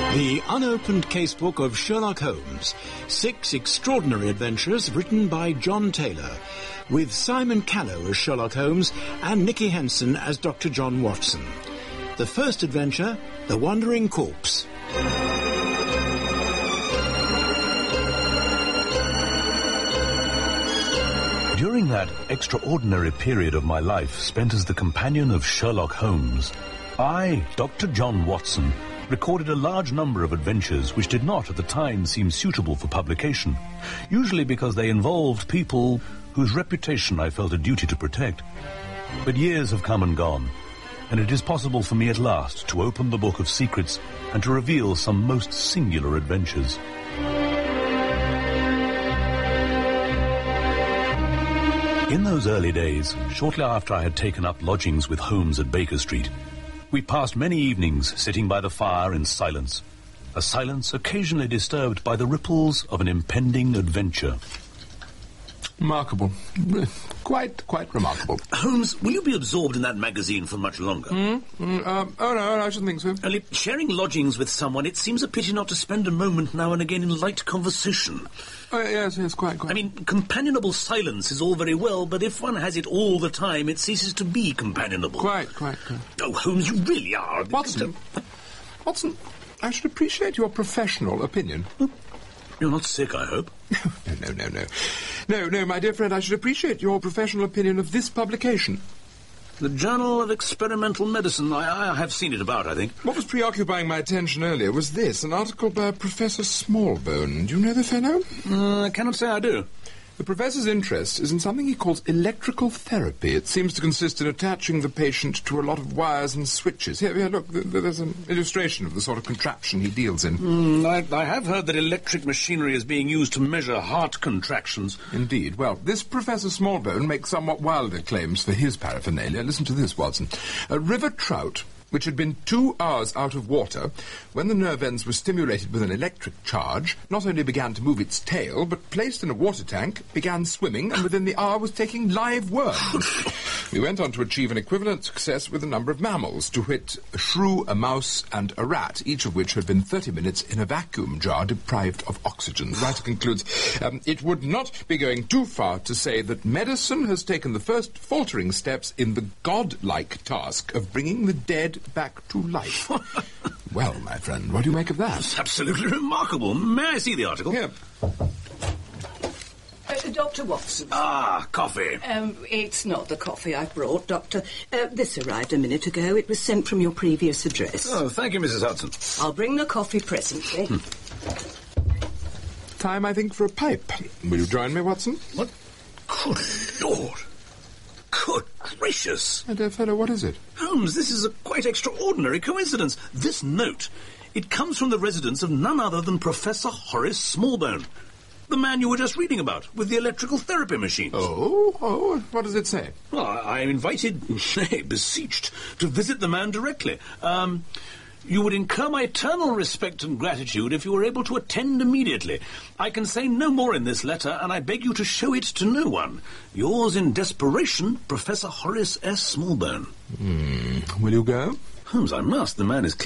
The unopened casebook of Sherlock Holmes. 6 extraordinary adventures written by John Taylor, with Simon Callow as Sherlock Holmes and Nicky Henson as Dr. John Watson. The first adventure, The Wandering Corpse. During that extraordinary period of my life spent as the companion of Sherlock Holmes, I, Dr. John Watson, recorded a large number of adventures which did not at the time seem suitable for publication, usually because they involved people whose reputation I felt a duty to protect. But years have come and gone, and it is possible for me at last to open the book of secrets and to reveal some most singular adventures. In those early days, shortly after I had taken up lodgings with Holmes at Baker Street, we passed many evenings sitting by the fire in silence, a silence occasionally disturbed by the ripples of an impending adventure. Remarkable. Quite remarkable. Holmes, will you be absorbed in that magazine for much longer? Oh, no, I shouldn't think so. Only sharing lodgings with someone, it seems a pity not to spend a moment now and again in light conversation. Oh, yes, quite. I mean, companionable silence is all very well, but if one has it all the time, it ceases to be companionable. Quite. Oh, Holmes, you really are... Watson, I should appreciate your professional opinion. You're not sick, I hope? No, my dear friend, I should appreciate your professional opinion of this publication. The Journal of Experimental Medicine. I have seen it about, I think. What was preoccupying my attention earlier was this, an article by Professor Smallbone. Do you know the fellow? I cannot say I do. The professor's interest is in something he calls electrical therapy. It seems to consist in attaching the patient to a lot of wires and switches. Here, look, there's an illustration of the sort of contraption he deals in. I have heard that electric machinery is being used to measure heart contractions. Indeed. Well, this Professor Smallbone makes somewhat wilder claims for his paraphernalia. Listen to this, Watson. A river trout, which had been 2 hours out of water, when the nerve ends were stimulated with an electric charge, not only began to move its tail, but placed in a water tank, began swimming, and within the hour was taking live worms. We went on to achieve an equivalent success with a number of mammals, to wit, a shrew, a mouse, and a rat, each of which had been 30 minutes in a vacuum jar deprived of oxygen. The writer concludes, it would not be going too far to say that medicine has taken the first faltering steps in the godlike task of bringing the dead back to life. Well, my friend, what do you make of that? It's absolutely remarkable. May I see the article? Here. Dr. Watson. Coffee. It's not the coffee I brought, Doctor. This arrived a minute ago. It was sent from your previous address. Oh, thank you, Mrs. Hudson. I'll bring the coffee presently. Time, I think, for a pipe. Will you join me, Watson? What? Good Lord. Good gracious. My dear fellow, what is it? Holmes, this is a quite extraordinary coincidence. This note, it comes from the residence of none other than Professor Horace Smallbone, the man you were just reading about, with the electrical therapy machines. Oh, what does it say? Well, I am invited, beseeched, to visit the man directly. You would incur my eternal respect and gratitude if you were able to attend immediately. I can say no more in this letter, and I beg you to show it to no one. Yours in desperation, Professor Horace S. Smallbone. Will you go? Holmes, I must. The man is